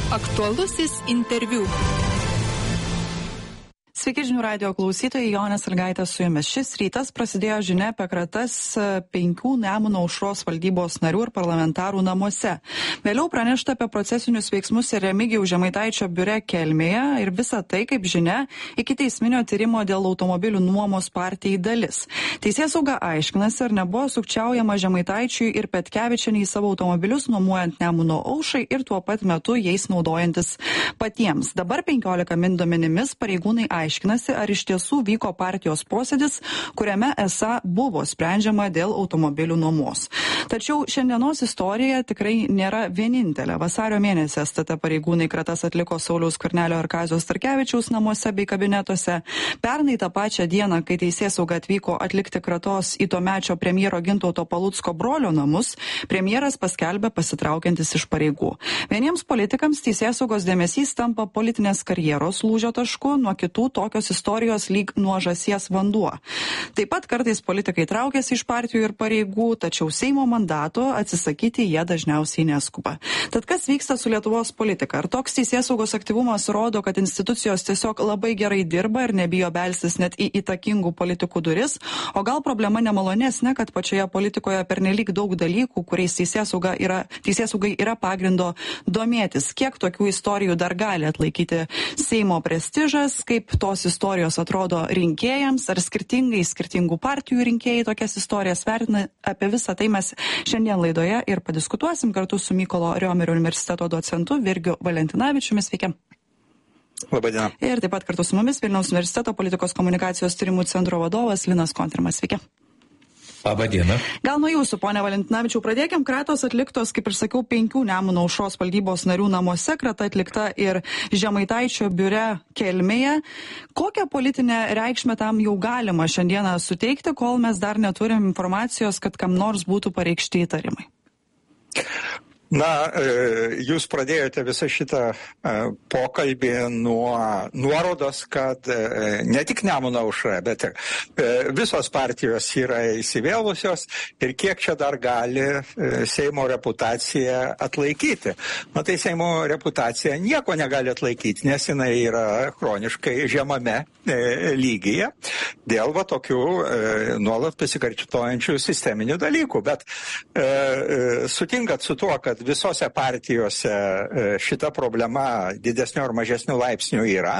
Aktualusis interviu. Sveiki žinių radijo klausytojai, Jonė Sąlygaitė su jumis. Šis rytas prasidėjo žinia apie kratas 5 Nemuno aušros valdybos narių ir parlamentarų namuose. Vėliau pranešta apie procesinius veiksmus ir Remigijaus Žemaitaičio biure Kelmėje ir visa tai, kaip žinia, ikiteisminio tyrimo dėl automobilių nuomos partijai dalis. Teisėsauga aiškinasi, ar nebuvo sukčiaujama Žemaitaičiui ir Petkevičienei savo automobilius nuomojant Nemuno aušrai ir tuo pat metu jais naudojantis patiems. Dabar 15 min duomenimis pareigūnai aiškinasi, ar iš tiesų vyko partijos posėdis, kuriame esą buvo sprendžiama dėl automobilių nuomos. Tačiau šiandienos istorija tikrai nėra vienintelė. Vasario mėnesį STT pareigūnai kratas atliko Sauliaus Skvernelio ir Kazio Starkevičiaus namuose bei kabinetuose. Pernai tą pačią dieną, kai teisėsauga atvyko atlikti kratos į tuomečio premjero Gintauto Palucko brolio namus, premjeras paskelbė pasitraukiantis iš pareigų. Vieniems politikams teisėsaugos dėmesys tampa politinės karjeros lūžio tašku, nuo kitų tokios istorijos lyg nuo žąsies vanduo. Taip pat kartais politikai traukiasi iš partijų ir pareigų, tačiau Seimo mandato atsisakyti jie dažniausiai neskuba. Tad kas vyksta su Lietuvos politika? Ar toks teisėsaugos aktyvumas rodo, kad institucijos tiesiog labai gerai dirba ir nebijo belstis net į įtakingų politikų duris? O gal problema nemalonesnė, kad pačioje politikoje pernelyg daug dalykų, kuriais teisėsaugai yra pagrindo domėtis? Kiek tokių istorijų dar gali atlaikyti Seimo prestižas? Kaip tos istorijos atrodo rinkėjams, ar skirtingų partijų rinkėjai tokias istorijas vertina? Apie visą tai mes šiandien laidoje ir padiskutuosim kartu su Mykolo Riomerio universiteto docentu Virgiu Valentinavičiumi. Sveiki. Labadiena. Ir taip pat kartu su mumis Vilniaus universiteto politikos komunikacijos tyrimų centro vadovas Linas Kontrimas. Sveiki. Labadiena. Gal nuo jūsų, ponia Valentinavičiau, pradėkim. Kratos atliktos, kaip ir sakiau, 5 Nemuno aušros valdybos narių namuose, krata atlikta ir Žemaitaičio biure Kelmėje. Kokią politinę reikšmę tam jau galima šiandieną suteikti, kol mes dar neturim informacijos, kad kam nors būtų pareikšti įtarimai? Na, jūs pradėjote visą šitą pokalbį nuo nuorodos, kad ne tik Nemuno aušra, bet visos partijos yra įsivėlusios ir kiek čia dar gali Seimo reputacija atlaikyti. Na, tai Seimo reputacija nieko negali atlaikyti, nes jinai yra chroniškai žemame lygyje dėl va tokių nuolat pasikartojančių sisteminių dalykų. Bet sutinkat su tuo, kad visose partijose šita problema didesnio ar mažesnio laipsnių yra.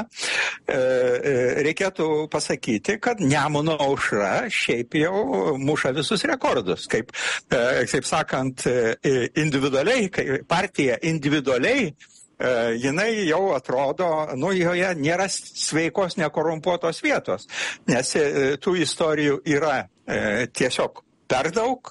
Reikėtų pasakyti, kad Nemuno aušra šiaip jau muša visus rekordus. Kaip sakant, individualiai, partija individualiai, jinai jau atrodo, joje nėra sveikos nekorumpuotos vietos, nes tų istorijų yra tiesiog per daug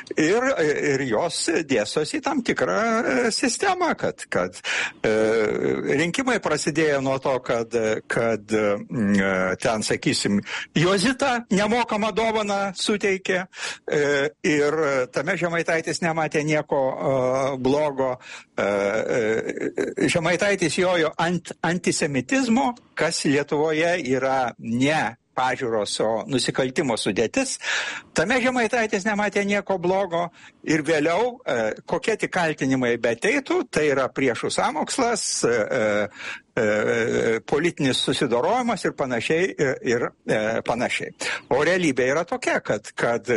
ir jos dėsos į tam tikrą sistemą, kad rinkimai prasidėjo nuo to, kad ten, sakysim, Jozita nemokamą dovaną suteikė ir tame Žemaitaitis nematė nieko blogo. Žemaitaitis jojo ant antisemitizmo, kas Lietuvoje yra ne pažiūros, o nusikaltimo sudėtis. Tame Žemaitaitis nematė nieko blogo ir vėliau, kokie tik kaltinimai beteitų, tai yra priešų sąmokslas, politinis susidorojimas ir panašiai. O realybė yra tokia, kad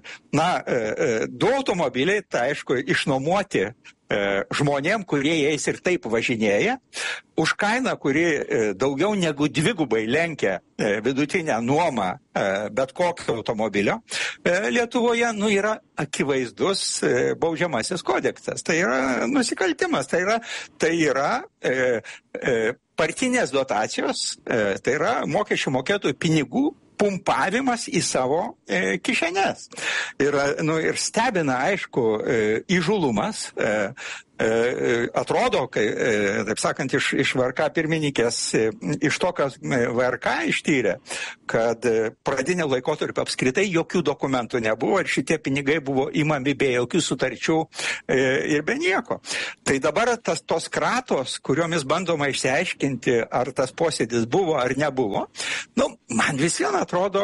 du automobiliai, tai aišku, išnuomoti žmonėm, kurie jais ir taip važinėja, už kainą, kuri daugiau negu dvigubai lenkia vidutinę nuomą bet kokio automobilio, Lietuvoje yra akivaizdus baudžiamasis kodeksas. Tai yra nusikaltimas, tai yra partinės dotacijos, tai yra mokesčių mokėtojų pinigų pumpavimas į savo kišenes. Ir stebina, aišku, įžulumas. Atrodo, taip sakant, iš VRK pirmininkės, iš to, kas VRK ištyrė, kad pradinio laikotarpio apskritai jokių dokumentų nebuvo ir šitie pinigai buvo imami be jokių sutarčių ir be nieko. Tai dabar tos kratos, kuriomis bandoma išsiaiškinti, ar tas posėdis buvo ar nebuvo, man vis vien atrodo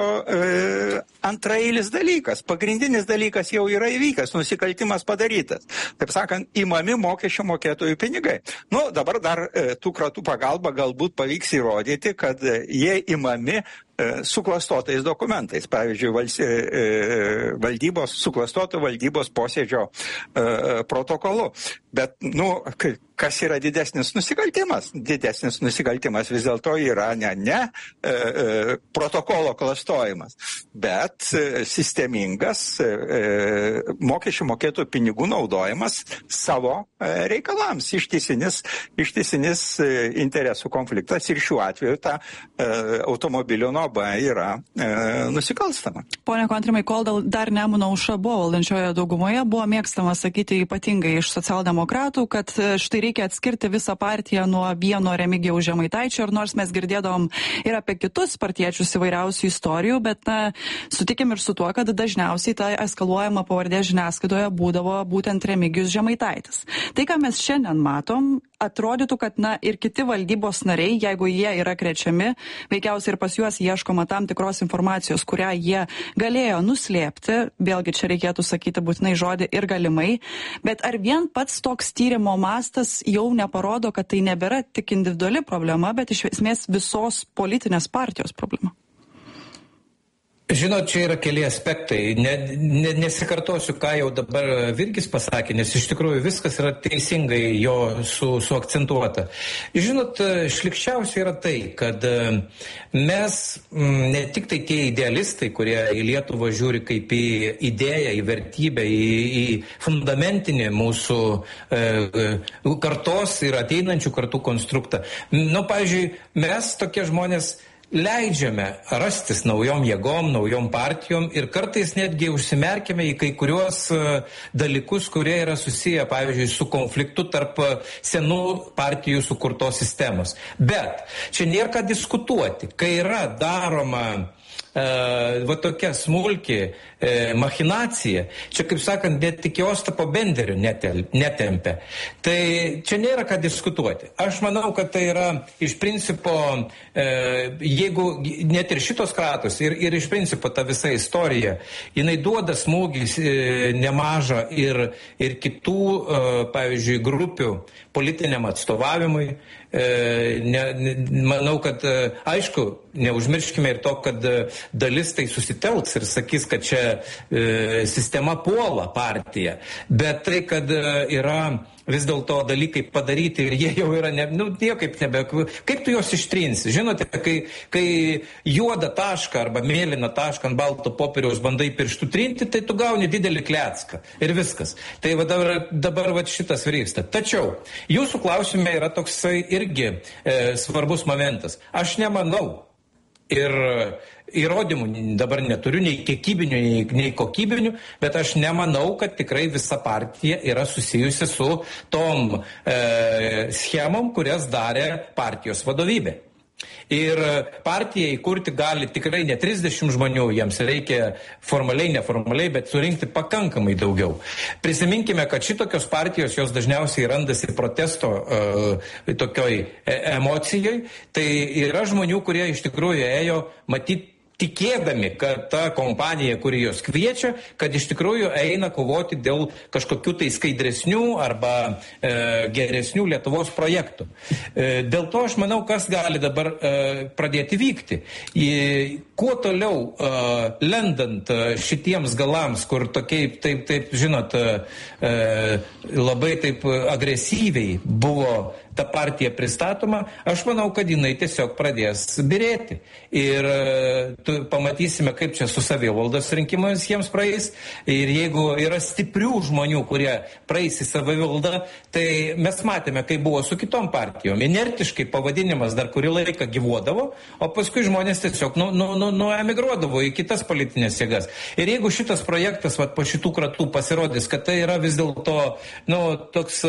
antraeilis dalykas. Pagrindinis dalykas jau yra įvykęs, nusikaltimas padarytas. Taip sakant, imami mokesčių mokėtojų pinigai. Nu, dabar dar tų kratų pagalba galbūt pavyks įrodyti, kad jie imami suklastotais dokumentais, pavyzdžiui, suklastoto valdybos posėdžio protokolu. Bet, kas yra didesnis nusikaltimas? Didesnis nusikaltimas vis dėlto yra ne protokolo klastojimas, bet sistemingas mokesčių mokėtojų pinigų naudojimas savo reikalams, ištisinis interesų konfliktas ir šiuo atveju ta automobilio nuoma yra nusikalstama. Pone Kontrimai, kol dar Nemuno aušra buvo valdančioje daugumoje, buvo mėgstama sakyti ypatingai iš socialdemokratų, kad štai reikia atskirti visą partiją nuo vieno Remigijaus Žemaitaičio, ir nors mes girdėdavom ir apie kitus partiečius įvairiausių istorijų, bet sutikim ir su tuo, kad dažniausiai ta eskaluojama pavardė žiniasklaidoje būdavo būtent Remigijus Žemaitaitis. Tai, ką mes šiandien matom, atrodytų, kad ir kiti valdybos nariai, jeigu jie yra krečiami, veikiausiai ir pas juos ieškoma tam tikros informacijos, kurią jie galėjo nuslėpti, vėlgi čia reikėtų sakyti būtinai žodį ir galimai, bet ar vien pats toks tyrimo mastas jau neparodo, kad tai nebėra tik individuali problema, bet iš esmės visos politinės partijos problema? Žinot, čia yra keli aspektai. Nesikartosiu, ką jau dabar Virgis pasakė, nes iš tikrųjų viskas yra teisingai jo suakcentuota. Žinot, šlikščiausia yra tai, kad mes ne tik tai tie idealistai, kurie į Lietuvą žiūri kaip į idėją, į vertybę, į fundamentinį mūsų kartos ir ateinančių kartų konstruktą. Pavyzdžiui, mes tokie žmonės leidžiame rastis naujom jėgom, naujom partijom ir kartais netgi užsimerkime į kai kuriuos dalykus, kurie yra susiję, pavyzdžiui, su konfliktu tarp senų partijų sukurtos sistemos. Bet čia nėra ką diskutuoti, kai yra daroma tokia smulki machinacija, čia, kaip sakant, net iki Ostapo Benderio netempia. Tai čia nėra ką diskutuoti. Aš manau, kad tai yra iš principo, jeigu net ir šitos kratos ir iš principo ta visa istorija, jinai duoda smūgį nemažą ir kitų, pavyzdžiui, grupių politiniam atstovavimui. Manau, kad aišku, neužmirškime ir to, kad dalis tai susitelks ir sakys, kad čia sistema puola partiją, bet tai, kad yra vis dėlto dalykai padaryti ir jie jau yra niekaip kaip tu juos ištrinsi? Žinote, kai juodą tašką arba mėlyną tašką ant balto popieriaus bandai pirštų trinti, tai tu gauni didelį klecką ir viskas. Tai dabar šitas vyksta. Tačiau jūsų klausime yra toksai irgi svarbus momentas. Aš nemanau ir įrodymų dabar neturiu, nei kiekybinių, nei kokybinių, bet aš nemanau, kad tikrai visa partija yra susijusi su tom schemom, kurias darė partijos vadovybė. Ir partijai įkurti gali tikrai ne 30 žmonių, jiems reikia formaliai, neformaliai, bet surinkti pakankamai daugiau. Prisiminkime, kad šitokios partijos jos dažniausiai randasi protesto tokioj emocijoj, tai yra žmonių, kurie iš tikrųjų ėjo matyti tikėdami, kad ta kompanija, kuri jos kviečia, kad iš tikrųjų eina kovoti dėl kažkokių tai skaidresnių arba geresnių Lietuvos projektų. Dėl to aš manau, kas gali dabar pradėti vykti. Kuo toliau lendant šitiems galams, kur taip, žinot, labai taip agresyviai buvo ta partija pristatoma, aš manau, kad jinai tiesiog pradės birėti. Ir pamatysime, kaip čia su savivaldos rinkimais jiems praeis. Ir jeigu yra stiprių žmonių, kurie praeis į savivaldą, tai mes matėme, kaip buvo su kitom partijom. Inertiškai pavadinimas dar kurį laiką gyvuodavo, o paskui žmonės tiesiog emigruodavo į kitas politinės jėgas. Ir jeigu šitas projektas po šitų kratų pasirodys, kad tai yra vis dėlto toks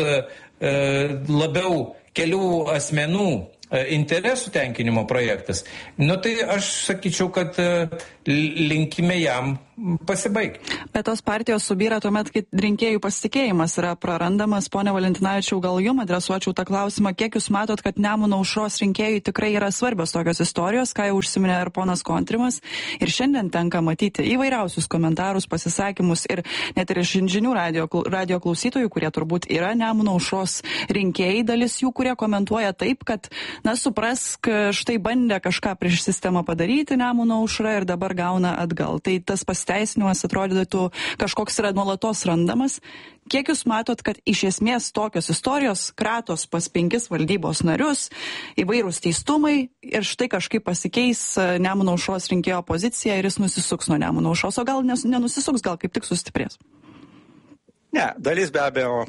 labiau kelių asmenų interesų tenkinimo projektas, tai aš sakyčiau, kad linkime jam pasibaigti. Bet tos partijos subyra tuomet, kai rinkėjų pasitikėjimas yra prarandamas. Pone Valentinavičiau, gal jums adresuočiau tą klausimą, kiek jūs matot, kad Nemuno aušros rinkėjui tikrai yra svarbios tokios istorijos, ką jau užsiminė ir ponas Kontrimas. Ir šiandien tenka matyti įvairiausius komentarus, pasisakymus ir net ir iš žinių radio klausytojų, kurie turbūt yra Nemuno aušros rinkėjai, dalis jų, kurie komentuoja taip, kad, na, suprask, štai bandė kažką prieš sistemą padaryti Nemuno aušra ir dabar gauna atgal. Tai tas pasiteisinimas atrodytų kažkoks yra nuolatos randamas. Kiek jūs matot, kad iš esmės tokios istorijos kratos pas 5 valdybos narius, įvairūs teistumai ir štai kažkaip pasikeis Nemuno aušros rinkėjo pozicija ir jis nusisuks nuo Nemuno aušros, o gal nenusisuks, gal kaip tik sustiprės? Ne, dalis be abejo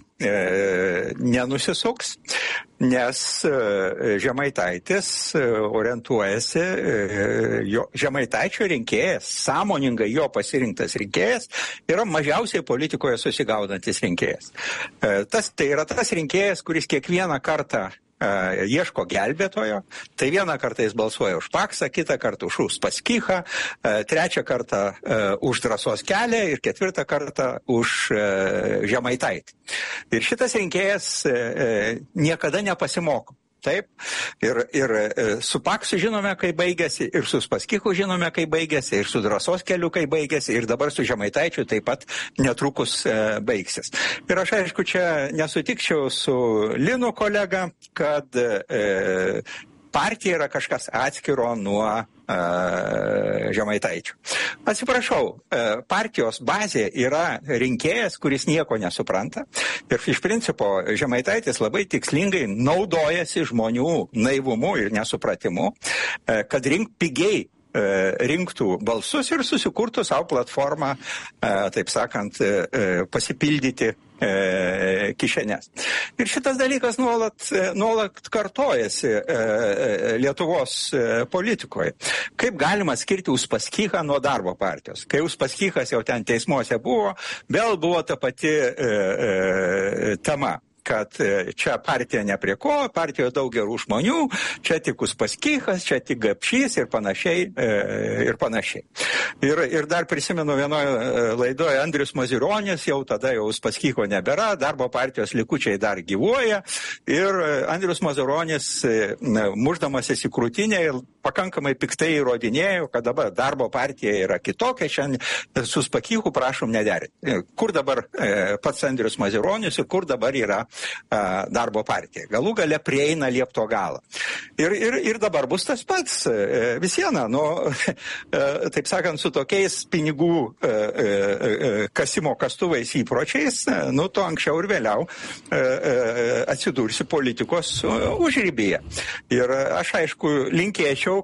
nenusisuks, nes Žemaitaitis orientuojasi, Žemaitaičio rinkėjas, sąmoningai jo pasirinktas rinkėjas, yra mažiausiai politikoje susigaudantis rinkėjas. Tai yra tas rinkėjas, kuris kiekvieną kartą ieško gelbėtojo, tai vieną kartą jis balsuoja už Paksą, kitą kartą už Uspaskichą, trečią kartą už Drąsos kelią ir ketvirtą kartą už Žemaitaitį. Ir šitas rinkėjas niekada nepasimoko. Taip, ir su Paksu žinome, kai baigėsi, ir su Uspaskichu žinome, kai baigėsi, ir su Drąsos keliu, kai baigėsi, ir dabar su Žemaitaičiu taip pat netrukus baigsis. Ir aš, aišku, čia nesutikčiau su Linu kolega, kad partija yra kažkas atskiro nuo Žemaitaičio. Atsiprašau, partijos bazė yra rinkėjas, kuris nieko nesupranta. Ir iš principo Žemaitaitis labai tikslingai naudojasi žmonių naivumu ir nesupratimu, kad pigiai rinktų balsus ir susikurtų savo platformą, taip sakant, pasipildyti kišenės. Ir šitas dalykas nuolat kartojasi Lietuvos politikoje. Kaip galima skirti Uspaskichą nuo Darbo partijos? Kai Uspaskichas jau ten teismuose buvo, vėl buvo ta pati tema, kad čia partija ne prie ko, partijoje daug gerų žmonių, čia tik Uspaskichas, čia tik Gapšys ir panašiai. Ir dar prisimenu vienoje laidoje Andrius Mazironis, jau tada jau Uspaskicho nebėra, Darbo partijos likučiai dar gyvuoja ir Andrius Mazironis, muždamasis į krūtinę ir pakankamai piktai įrodinėjo, kad dabar Darbo partija yra kitokia, šiandien su Uspaskichu prašom nederinti. Kur dabar pats Andrius Mazironis ir kur dabar yra Darbo partija. Galų gale prieina liepto galą. Ir dabar bus tas pats. Vis viena, taip sakant, su tokiais pinigų kasimo kastuvais įpročiais, to anksčiau ir vėliau atsidursi politikos užribyje. Ir aš aišku linkėčiau,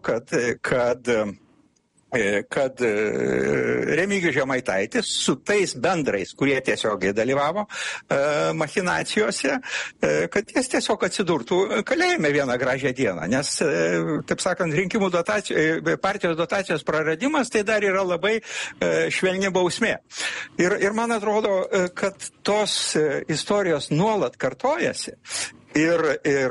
kad Remigijus Žemaitaitis su tais bendrais, kurie tiesiogiai dalyvavo machinacijose, kad jis tiesiog atsidurtų kalėjime vieną gražią dieną, nes, taip sakant, rinkimų partijos dotacijos praradimas tai dar yra labai švelni bausmė. Ir man atrodo, kad tos istorijos nuolat kartojasi. Ir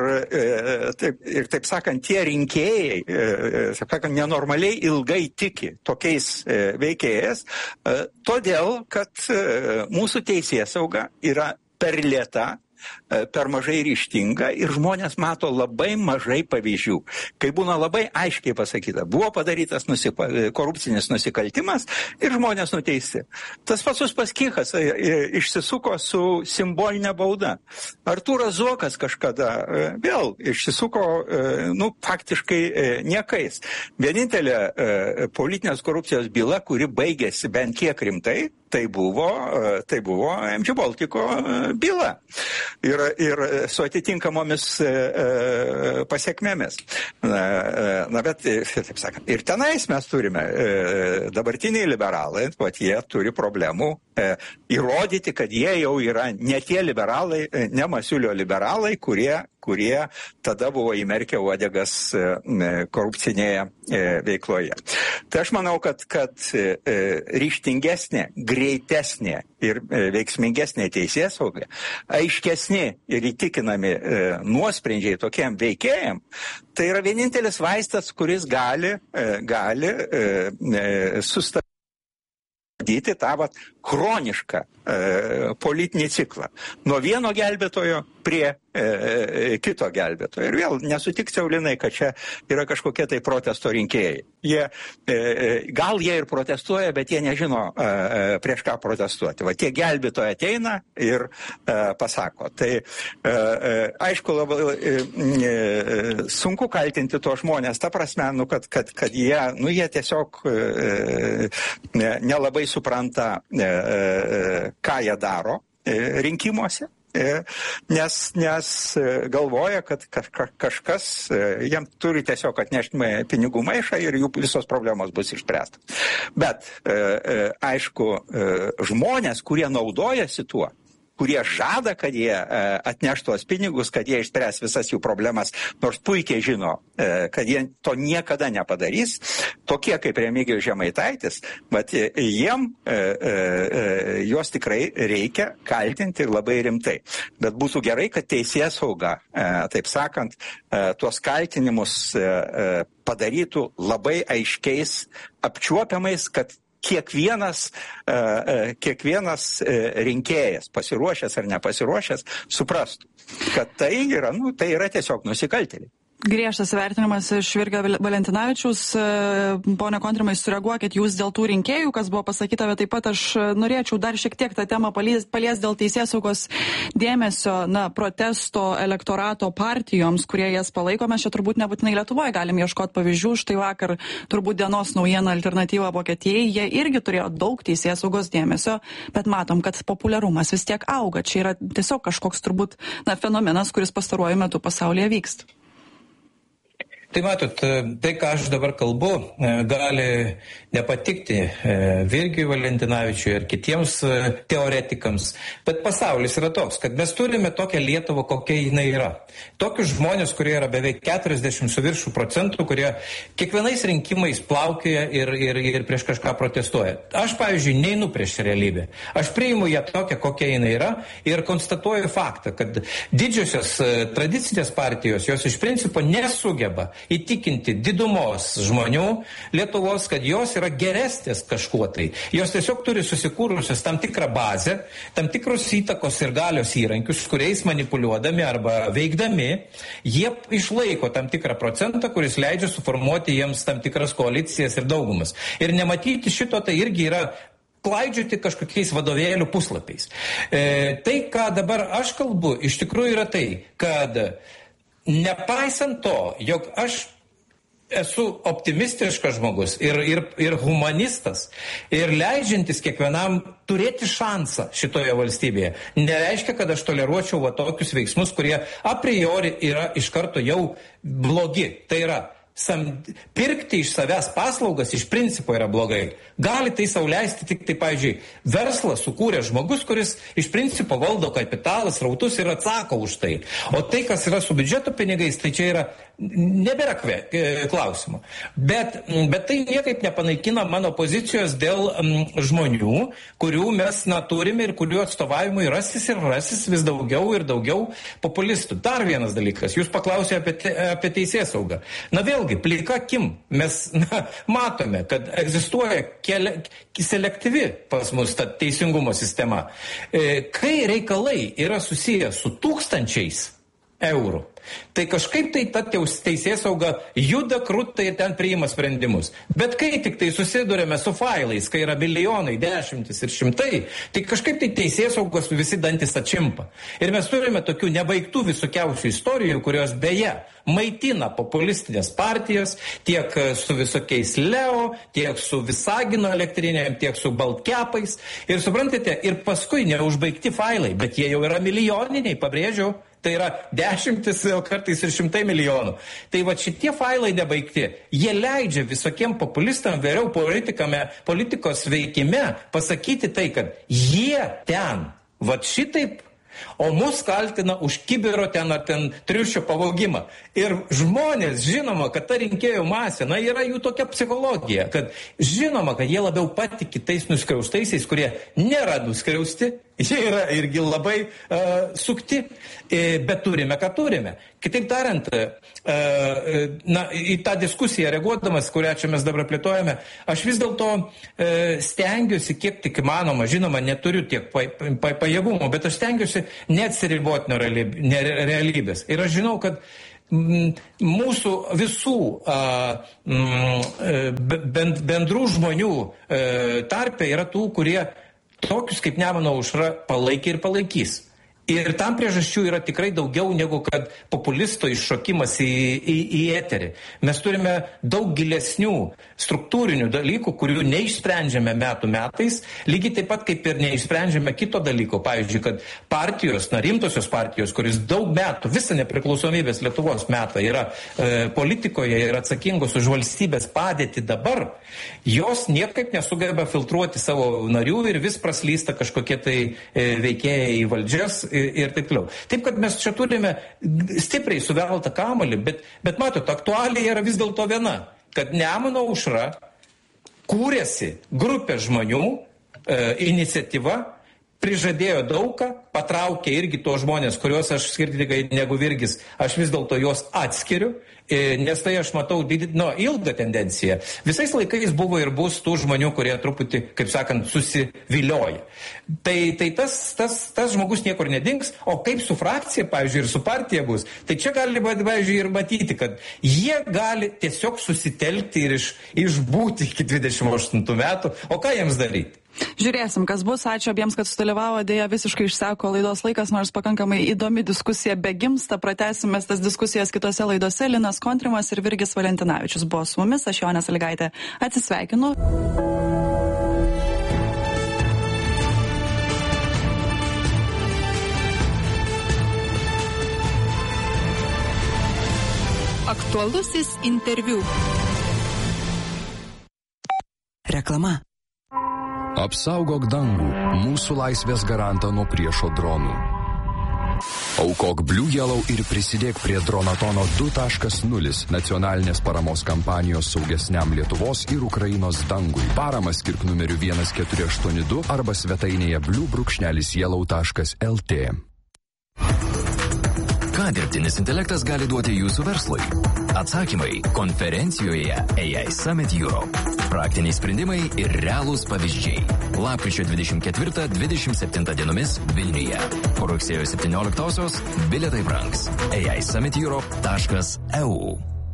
taip sakant, tie rinkėjai, taip sakant, nenormaliai ilgai tiki tokiais veikėjais, todėl, kad mūsų teisėsauga yra per lėta, per mažai ryžtinga ir žmonės mato labai mažai pavyzdžių. Kai būna labai aiškiai pasakyta, buvo padarytas korupcinis nusikaltimas ir žmonės nuteisti. Tas pats Uspaskichas išsisuko su simbolinė bauda. Artūras Zuokas kažkada vėl išsisuko, faktiškai niekais. Vienintelė politinės korupcijos byla, kuri baigėsi bent kiek rimtai, tai buvo MG Baltico byla. Ir su atitinkamomis pasiekmėmis. Bet, taip sakant, ir tenais mes turime dabartiniai liberalai, jie turi problemų įrodyti, kad jie jau yra ne tie liberalai, ne Masiulio liberalai, kurie tada buvo įmerkę uodegas korupcinėje veikloje. Tai aš manau, kad ryžtingesnė, greitesnė ir veiksmingesnė teisėsauga, aiškesni ir įtikinami nuosprendžiai tokiem veikėjam, tai yra vienintelis vaistas, kuris gali sustabdyti sustabdyti tą chronišką politinį ciklą. Nuo vieno gelbėtojo prie kito gelbėtojo. Ir vėl nesutikčiau, Linai, kad čia yra kažkokie tai protesto rinkėjai. Gal jie ir protestuoja, bet jie nežino, prieš ką protestuoti. Tie gelbėtojai ateina ir pasako. Tai aišku, labai sunku kaltinti to žmonės, ta prasme, kad jie tiesiog nelabai supranta, ką jie daro rinkimuose. Nes galvoja, kad kažkas jam turi tiesiog atnešti pinigų maišą ir jų visos problemos bus išspręstos. Bet, aišku, žmonės, kurie naudojasi tuo, kurie žada, kad jie atneš tuos pinigus, kad jie išspręs visas jų problemas, nors puikiai žino, kad jie to niekada nepadarys, tokie kaip Remigijus Žemaitaitis, bet jiem juos tikrai reikia kaltinti ir labai rimtai. Bet būtų gerai, kad teisėsauga, taip sakant, tuos kaltinimus padarytų labai aiškiais apčiuopiamais, kad kiekvienas rinkėjas, pasiruošęs ar nepasiruošęs, suprastų, kad tai yra tiesiog nusikaltėliai. Griežtas vertinimas iš Virgio Valentinavičiaus. Pone Kontrimai, sureaguokit jūs dėl tų rinkėjų, kas buvo pasakyta, bet taip pat aš norėčiau dar šiek tiek tą temą palies dėl teisėsaugos dėmesio, protesto elektorato partijoms, kurie jas palaiko. Mes čia turbūt nebūtinai Lietuvoje galim ieškoti pavyzdžių. Štai vakar turbūt dienos naujiena Alternatyva Vokietijai, jie irgi turėjo daug teisėsaugos dėmesio, bet matom, kad populiarumas vis tiek auga. Čia yra tiesiog kažkoks turbūt fenomenas, kuris pastaruoju metu pasaulyje vyksta. Tai matot, tai, ką aš dabar kalbu, gali nepatikti Virgijui Valentinavičiui ir kitiems teoretikams, bet pasaulis yra toks, kad mes turime tokią Lietuvą, kokia jinai yra. Tokius žmonės, kurie yra beveik 40 su viršų procentų, kurie kiekvienais rinkimais plaukioja ir prieš kažką protestuoja. Aš, pavyzdžiui, neinu prieš realybę. Aš priimu ją tokią, kokia jinai yra ir konstatuoju faktą, kad didžiosios tradicinės partijos, jos iš principo nesugeba įtikinti didumos žmonių Lietuvos, kad jos yra geresnės kažkuo tai. Jos tiesiog turi susikūrusios tam tikrą bazę, tam tikrus įtakos ir galios įrankius, kuriais manipuliuodami arba veikdami, jie išlaiko tam tikrą procentą, kuris leidžia suformuoti jiems tam tikras koalicijas ir daugumas. Ir nematyti šito tai irgi yra klaidžioti kažkokiais vadovėlių puslapiais. Tai, ką dabar aš kalbu, iš tikrųjų yra tai, kad nepaisant to, jog aš esu optimistiškas žmogus ir humanistas ir leidžiantis kiekvienam turėti šansą šitoje valstybėje, nereiškia, kad aš toleruočiau tokius veiksmus, kurie a priori yra iš karto jau blogi. Tai yra, pirkti iš savęs paslaugas iš principo yra blogai. Gali tai sau leisti tik tai, pavyzdžiui, verslą sukūrė žmogus, kuris iš principo valdo kapitalas, rautus ir atsako už tai. O tai, kas yra su biudžeto pinigais, tai čia yra nebėra klausimų. Bet tai niekaip nepanaikina mano pozicijos dėl žmonių, kurių mes turime ir kurių atstovavimui rasis vis daugiau ir daugiau populistų. Dar vienas dalykas, jūs paklausėte apie teisėsaugą. Vėlgi, plika akim mes matome, kad egzistuoja selektyvi pas mus ta teisingumo sistema. Kai reikalai yra susiję su tūkstančiais eurų, tai kažkaip tai ta teisėsauga juda krutai ir ten priima sprendimus. Bet kai tik tai susidurėme su failais, kai yra milijonai, dešimtis ir šimtai, tai kažkaip tai teisėsaugos visi dantis atšimpa. Ir mes turime tokių nebaigtų visokiausių istorijų, kurios beje maitina populistinės partijas tiek su visokiais Leo, tiek su Visagino elektrinėm, tiek su Baltkepais. Ir suprantate, ir paskui neužbaigti failai, bet jie jau yra milijoniniai, pabrėžiau. Tai yra dešimtis, kartais ir šimtai milijonų. Tai šitie failai nebaigti, jie leidžia visokiem populistam vėliau politikos veikime pasakyti tai, kad jie ten, šitaip, o mus kaltina už kibiro ten ar ten triušio pavogimą. Ir žmonės, žinoma, kad ta rinkėjų masė, yra jų tokia psichologija, kad žinoma, kad jie labiau patiki tais nuskriaustaisiais, kurie nėra nuskriausti, Jie yra irgi labai sukti, bet turime, ką turime. Kitaip tariant, į tą diskusiją reaguodamas, kurią čia mes dabar plėtojame, aš vis dėlto stengiuosi, kiek tik įmanoma, žinoma, neturiu tiek pajėgumų, bet aš stengiuosi neatsiriboti nuo realybės. Ir aš žinau, kad mūsų visų bendrų žmonių tarpe yra tų, kurie tokius kaip Nemuno aušra palaikė ir palaikys. Ir tam priežasčių yra tikrai daugiau negu kad populisto iššokimas į eterį. Mes turime daug gilesnių struktūrinių dalykų, kurių neišsprendžiame metų metais, lygiai taip pat kaip ir neišsprendžiame kito dalyko. Pavyzdžiui, kad partijos, rimtosios partijos, kuris daug metų, visą nepriklausomybės Lietuvos metą yra politikoje ir atsakingos už valstybės padėtį dabar, jos niekaip nesugeba filtruoti savo narių ir vis praslysta kažkokie tai veikėjai į valdžias ir taip toliau. Taip, kad mes čia turime stipriai suveltą kamuolį, bet matot, aktualija yra vis dėlto viena, kad Nemuno aušra kūrėsi grupė žmonių, iniciatyva, prižadėjo daugą, patraukė irgi tos žmonės, kuriuos aš skirtingai negu Virgis, aš vis dėlto juos atskiriu, nes tai aš matau ilgą tendenciją. Visais laikais buvo ir bus tų žmonių, kurie truputį, kaip sakant, susivilioja. Tai tas žmogus niekur nedings, o kaip su frakcija, pavyzdžiui, ir su partija bus, tai čia gali, pavyzdžiui, ir matyti, kad jie gali tiesiog susitelkti ir išbūti iki 28 metų, o ką jiems daryti? Žiūrėsim, kas bus. Ačiū abiems, kad sudalyvavo. Dėja, visiškai išseko laidos laikas, nors pakankamai įdomi diskusija begimsta. Pratęsime tas diskusijas kitose laidose. Linas Kontrimas ir Virgis Valentinavičius buvo su mumis. Aš Jonė Sąlygaitė atsisveikinu. Aktualusis interviu. Reklama. Apsaugok dangų, mūsų laisvės garantą nuo priešo dronų. Aukok Blue Yellow ir prisidėk prie Dronatono 2.0 nacionalinės paramos kampanijos saugesniam Lietuvos ir Ukrainos dangui. Paramą skirk numeriu 1482 arba svetainėje blue-yellow.lt. Ką dirbtinis intelektas gali duoti jūsų verslui? Atsakymai konferencijoje AI Summit Europe. Praktiniai sprendimai ir realūs pavyzdžiai. Lapkričio 24-27 dienomis Vilniuje. Po rugsėjo 17-osios bilietai brangs. AISummitEurope.eu.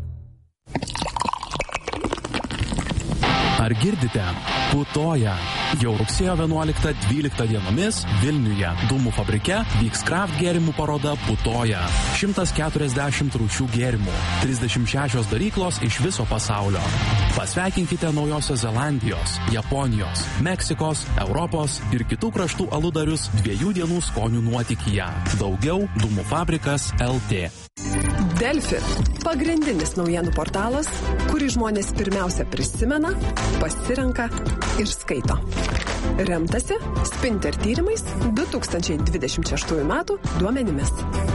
Ar girdite? Putoja. Jau rugsėjo 11-12 dienomis Vilniuje Dūmų fabrike vyks kraft gėrimų paroda Putoja. 140 rūšių gėrimų, 36 daryklos iš viso pasaulio. Pasveikinkite Naujosios Zelandijos, Japonijos, Meksikos, Europos ir kitų kraštų aludarius 2 dienų skonių nuotykyje. Daugiau Dūmų fabrikas LT. Delfi – pagrindinis naujienų portalas, kurį žmonės pirmiausia prisimena, pasirenka ir skaito. Remtasi Spinter tyrimais 2026 metų duomenimis.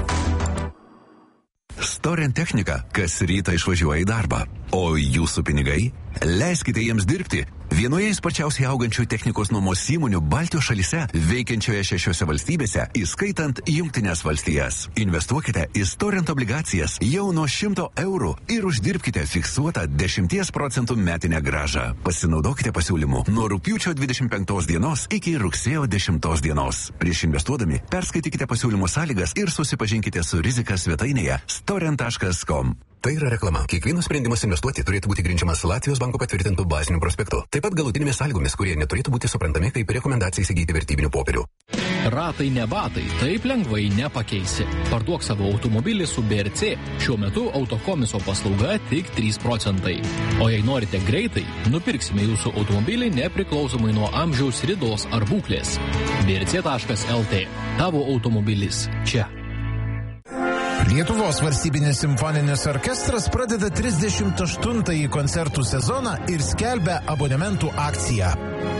Storent technika kas rytą išvažiuoja į darbą, o jūsų pinigai? Leiskite jiems dirbti. Vienoje sparčiausiai augančių technikos nuomos įmonių Baltijos šalyse, veikiančioje 6 valstybėse, įskaitant Jungtines valstijas. Investuokite į Storent obligacijas jau nuo 100 eurų ir uždirbkite fiksuotą 10% metinę grąžą. Pasinaudokite pasiūlymu nuo rugpjūčio 25 dienos iki rugsėjo 10 dienos. Prieš investuodami perskaitykite pasiūlymo sąlygas ir susipažinkite su rizika svetainėje storent.com. Tai yra reklama. Kiekvienas sprendimas investuoti turėtų būti grindžiamas Latvijos banko patvirtintų bazinių prospektų. Taip pat galutinėmis sąlygomis, kurie neturėtų būti suprantami kaip rekomendacija įsigyti vertybinių popierių. Ratai ne batai, taip lengvai nepakeisi. Parduok savo automobilį su BRC. Šiuo metu autokomiso paslauga tik 3%. O jei norite greitai, nupirksime jūsų automobilį nepriklausomai nuo amžiaus, ridos ar būklės. BRC.lt. Tavo automobilis čia. Lietuvos valstybinis simfoninis orkestras pradeda 38-ąjį koncertų sezoną ir skelbia abonementų akciją.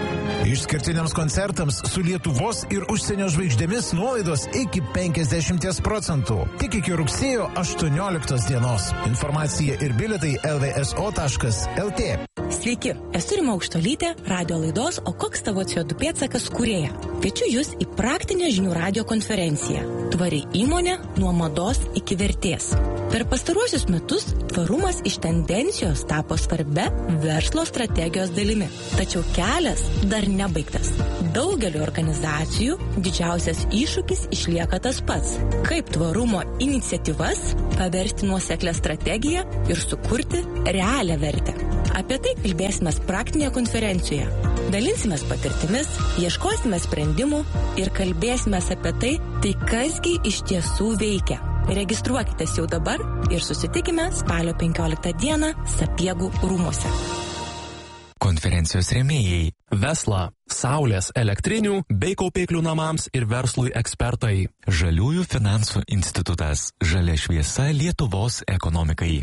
Išskirtiniams koncertams su Lietuvos ir užsienio žvaigždėmis nuolaidos iki 50%. Tik iki rugsėjo 18 dienos. Informacija ir bilietai lvso.lt. Sveiki, esu Rima Aukštolytė, radio laidos O koks tavo CO2 pėdsakas kūrėja. Kviečiu jūs į praktinę žinių radio konferenciją. Tvari įmonė nuo mados iki vertės. Per pastaruosius metus tvarumas iš tendencijos tapo svarbia verslo strategijos dalimi. Tačiau kelias dar nebaigtas. Daugeliu organizacijų didžiausias iššūkis išlieka tas pats. Kaip tvarumo iniciatyvas paversti nuoseklę strategiją ir sukurti realią vertę. Apie tai kalbėsime praktinėje konferencijoje. Dalinsimės patirtimis, ieškosime sprendimų ir kalbėsime apie tai kasgi iš tiesų veikia. Registruokitės jau dabar ir susitikime spalio 15 dieną Sapiegų rūmuose. Konferencijos rėmėjai Vesla, Saulės elektrinių bei kaupiklių namams ir verslui ekspertai. Žaliųjų finansų institutas. Žalia šviesa Lietuvos ekonomikai.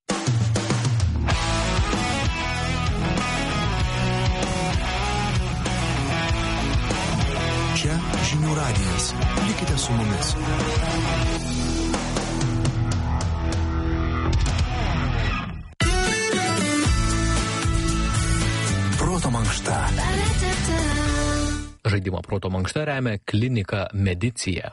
Čia žinių radijas. Likite su mumis. Proto mankšta. Žaidimą Proto mankšta remia klinika Medicija.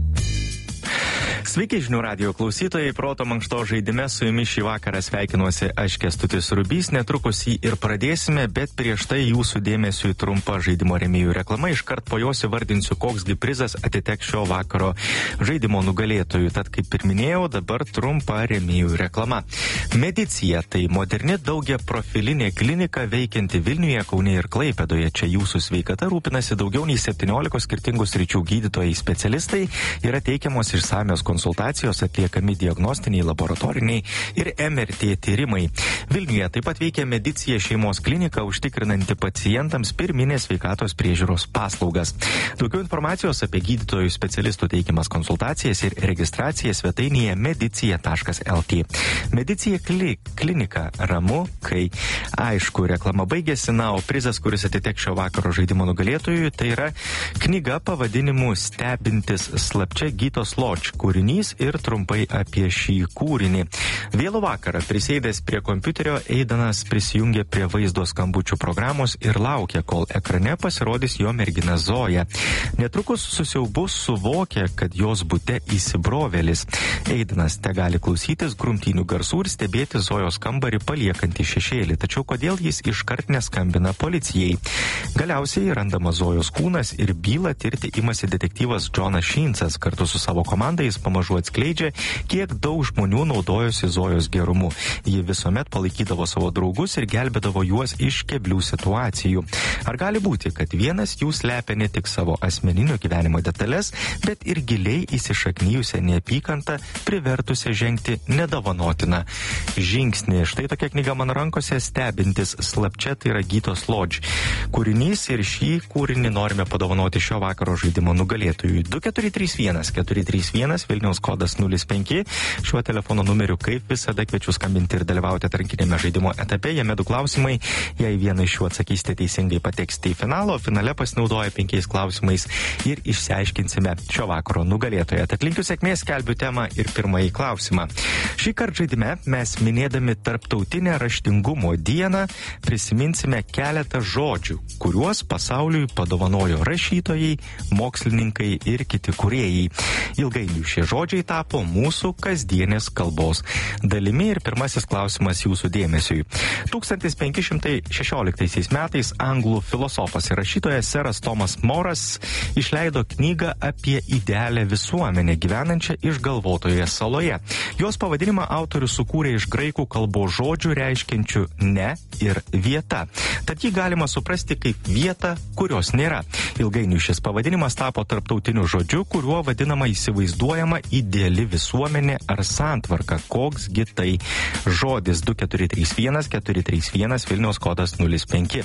Sveiki žinių radijo klausytojai, Proto mankšto žaidime su jumis šį vakarą sveikinuosi aš Kęstutis Rubys, netrukus jį ir pradėsime, bet prieš tai jūsų dėmesiui trumpa žaidimo rėmėjų reklama, iškart po jos įvardinsiu, koksgi prizas atiteks šio vakaro žaidimo nugalėtojų, tad kaip ir minėjau, dabar trumpa rėmėjų reklama. Medicija tai moderni daugia profilinė klinika veikianti Vilniuje, Kaune ir Klaipėdoje. Čia jūsų sveikata rūpinasi daugiau nei 17 skirtingų sričių gydytojai specialistai, yra teikiamos išsamios konsultacijos, atliekami diagnostiniai, laboratoriniai ir MRT tyrimai. Vilniuje taip pat veikia Medicija šeimos klinika, užtikrinanti pacientams pirminės sveikatos priežiūros paslaugas. Daugiau informacijos apie gydytojų specialistų teikiamas konsultacijas ir registraciją svetainėje medicija.lt. Medicija klinika ramu, kai aišku, reklama baigėsi, na, o prizas, kuris atiteks šio vakaro žaidimo nugalėtojui, tai yra knyga pavadinimu Stebintis slapčia Gytos Lodge kūrinys ir trumpai apie šį kūrinį. Vėlų vakarą prisėdęs prie kompiuterio Eidanas prisijungė prie vaizdo skambučių programos ir laukė, kol ekrane pasirodys jo mergina Zoja. Netrukus susiaubu suvokė, kad jos bute įsibrovėlis. Eidanas te gali klausytis grumtynių garsų ir stebėti Zojos kambarį paliekantį šešėlį, tačiau kodėl jis iškart neskambina policijai. Galiausiai randama Zojos kūnas ir bylą tirti imasi detektyvas Džonas Šynsas. Kartu su savo komanda jis pamažu atskleidžia, kiek daug žmonių naudojosi Zojos gerumu. Ji visuomet palaikydavo savo draugus ir gelbėdavo juos iš keblių situacijų. Ar gali būti, kad vienas jų slepia ne tik savo asmeninio gyvenimo detalės, bet ir giliai įsišaknyjusią neapykantą, privertusią žengti nedovanotiną žingsnį? Štai tokia knyga mano rankose, Stebintis slapčia, tai yra Gytos Lodge kūrinys, ir šį kūrinį norime padovanoti šio vakaro žaidimo nugalėtojui. 2431 Vilniaus kodas 05. Šiuo telefono numeriu kaip visada kviečiu skambinti ir dalyvauti atrankinėme žaidimo etape. Jame 2 klausimai. Jei vieną iš jų atsakysite teisingai, pateksite į finalą, o finale pasinaudoja 5 klausimais ir išsiaiškinsime šio vakaro nugalėtoją. Tad linkiu sėkmės, skelbiu temą ir pirmąjį klausimą. Šį kartą žaidime mes minėdami Tarptautinę raštingumo dieną prisiminsime keletą žodžių, kuriuos pasauliui padovanojo rašytojai, mokslininkai ir kiti kūrėjai. Ilgainiui šie žodžiai tapo mūsų kasdienės kalbos dalimi ir pirmasis klausimas jūsų dėmesiui. 1516 metais anglų filosofas ir rašytojas seras Tomas Moras išleido knygą apie idealią visuomenę gyvenančią išgalvotoje saloje. Jos pavadinimą autorius sukūrė iš graikų kalbos žodžių reiškiančių ne ir vieta. Tad jį galima suprasti kaip vieta, kurios nėra. Ilgainiui šis pavadinimas tapo tarptautiniu žodžiu, kuriuo vadinama įsivaizduojama ideali visuomenė ar santvarka. Koksgi tai žodis? 2431 Vilniaus kodas 05.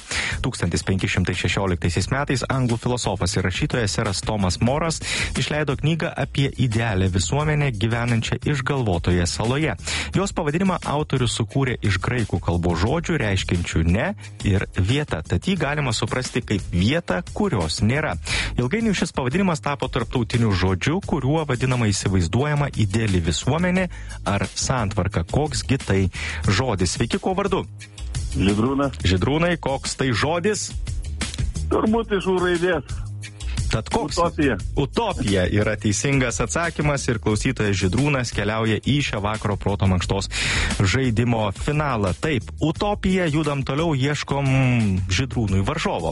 1516 metais anglų filosofas ir rašytojas seras Tomas Moras išleido knygą apie idealią visuomenę gyvenančią išgalvotoje saloje. saloje. Jos pavadinimą autorius sukūrė iš graikų kalbos žodžių reiškiančių ne ir vieta, tad jį galima suprasti kaip vieta, kurios nėra. Ilgainiui šis pavadinimas tapo tarptautiniu žodžiu, kuriuo vadinama įsivaizduojama ideali visuomenė ar santvarka. Koksgi tai žodis? Sveiki, kuo vardu? Žydrūnas. Žydrūnai, koks tai žodis? Turbūt iš raidės. Tad koks? Utopija. Utopija yra teisingas atsakymas ir klausytojas Žydrūnas keliauja į šią vakaro proto mankštos žaidimo finalą. Taip, utopija, judam toliau, ieškom Žydrūnui varžovo.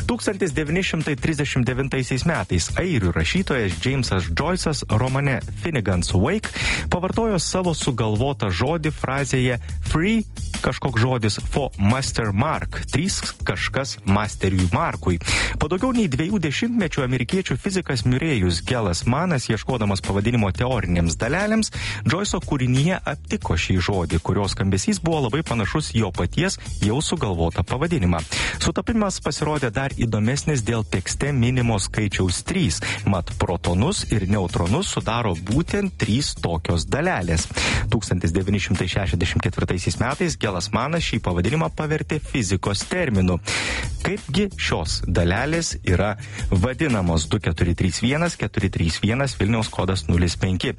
1939 metais airių rašytojas Jamesas Joyce'as romane Finnegan's Wake pavartojo savo sugalvotą žodį frazėje free kažkoks žodis for master mark, 3 kažkas masteriui Markui. Po daugiau nei 2 dešimtmečių amerikiečių fizikas Murrayus Gelas Manas, ieškodamas pavadinimo teorinėms dalelėms, Joyce'o kūrinyje aptiko šį žodį, kurios skambesys buvo labai panašus jo paties jau sugalvotą pavadinimą. Sutapimas pasirodė dar įdomesnis dėl tekste minimo skaičiaus 3, mat protonus ir neutronus sudaro būtent 3 tokios dalelės. 1964 metais Gelas Manas šį pavadinimą pavertė fizikos terminu. Kaipgi šios dalelės yra vadinamos? 2431 431 Vilniaus kodas 05.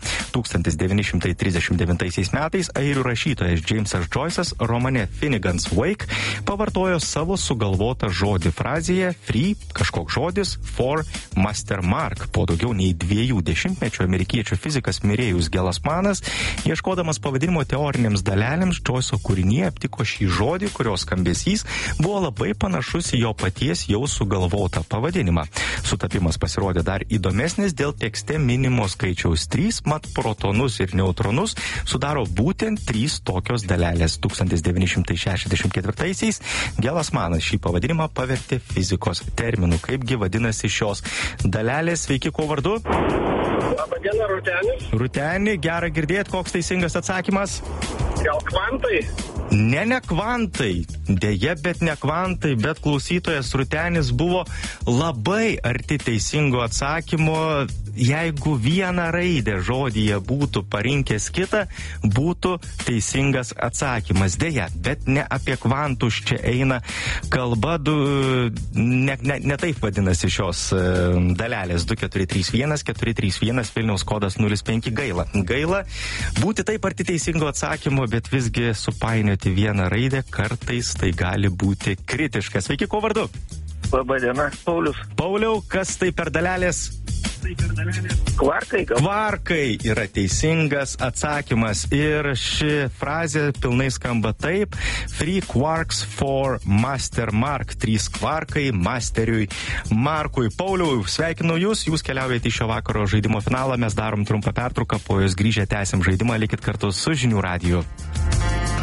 1939 metais airių rašytojas Jamesas Joyce'as romane Finnegan's Wake pavartojo savo sugalvotą žodį frazėje free kažkoks žodis for master mark. Po daugiau nei 2 dešimtmečių amerikiečių fizikas Murrayus Gelas Manas, ieškodamas pavadinimo teorinėms dalelėms, Joyce'o kūrinyje aptiko šį žodį, kurios skambesys buvo labai panašus į jo paties jau sugalvotą pavadinimą. Sutapimas pasirodė dar įdomesnis dėl tekste minimo skaičiaus 3, mat protonus ir neutronus sudaro būtent 3 tokios dalelės. 1964-aisiais Gelas Manas šį pavadinimą pavertė fizikos terminu. Kaipgi vadinasi šios dalelės? Sveiki, kuo vardu? Labadiena, Rūtenis. Rūteni, gera girdėti, koks teisingas atsakymas? Gal kvantai? Ne kvantai, dėja, bet ne kvantai, bet klausytojas Rūtenis buvo labai arti teisingo atsakymo. Jeigu vieną raidę žodyje būtų parinkęs kitą, būtų teisingas atsakymas. Dėja, bet ne apie kvantus čia eina kalba, ne taip vadinasi šios dalelės. 2431 431 Vilniaus kodas 05. Gaila būti taip arti teisingo atsakymo, bet visgi supainioti vieną raidę kartais tai gali būti kritiška. Sveiki, kuo vardu? Labadiena, Paulius. Pauliau, kas tai per dalelės? Kvarkai. Kvarkai yra teisingas atsakymas ir ši frazė pilnai skamba taip: free quarks for master mark, 3 kvarkai masteriui Markui. Pauliau, sveikinu jūs keliaujate į šio vakaro žaidimo finalą, mes darom trumpą pertrauką, po jos grįžę tęsim žaidimą, likit kartu su Žinių radiju.